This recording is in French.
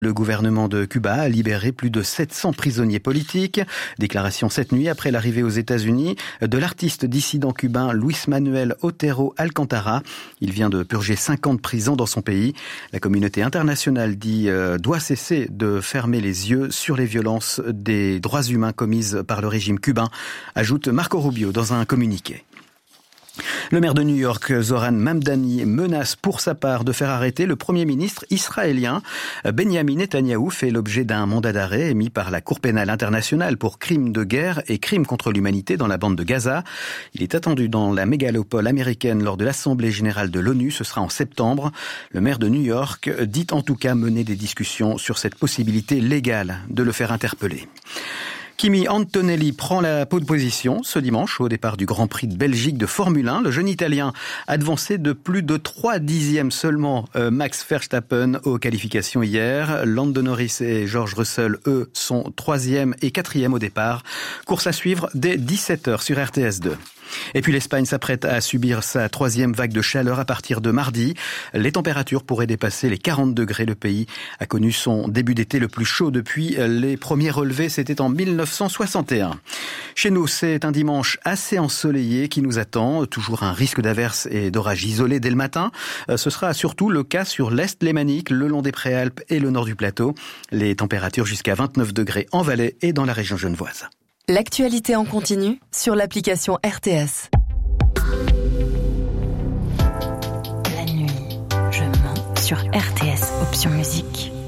Le gouvernement de Cuba a libéré plus de 700 prisonniers politiques. Déclaration cette nuit après l'arrivée aux États-Unis de l'artiste dissident cubain Luis Manuel Otero Alcántara. Il vient de purger 5 ans de prison dans son pays. La communauté internationale doit cesser de fermer les yeux sur les violences des droits humains commises par le régime cubain, ajoute Marco Rubio dans un communiqué. Le maire de New York, Zoran Mamdani, menace pour sa part de faire arrêter le premier ministre israélien. Benjamin Netanyahou fait l'objet d'un mandat d'arrêt émis par la Cour pénale internationale pour crimes de guerre et crimes contre l'humanité dans la bande de Gaza. Il est attendu dans la mégalopole américaine lors de l'Assemblée générale de l'ONU. Ce sera en septembre. Le maire de New York dit en tout cas mener des discussions sur cette possibilité légale de le faire interpeller. Kimi Antonelli prend la pole position ce dimanche au départ du Grand Prix de Belgique de Formule 1. Le jeune Italien a devancé de plus de 3 dixièmes seulement Max Verstappen aux qualifications hier. Lando Norris et George Russell, eux, sont 3e et 4e au départ. Course à suivre dès 17h sur RTS2. Et puis l'Espagne s'apprête à subir sa 3e vague de chaleur à partir de mardi. Les températures pourraient dépasser les 40 degrés. Le pays a connu son début d'été le plus chaud depuis les premiers relevés. C'était en 1961. Chez nous, c'est un dimanche assez ensoleillé qui nous attend. Toujours un risque d'averses et d'orages isolés dès le matin. Ce sera surtout le cas sur l'Est lémanique, le long des Préalpes et le nord du plateau. Les températures jusqu'à 29 degrés en Valais et dans la région genevoise. L'actualité en continu sur l'application RTS. La nuit, je mens sur RTS Option Musique.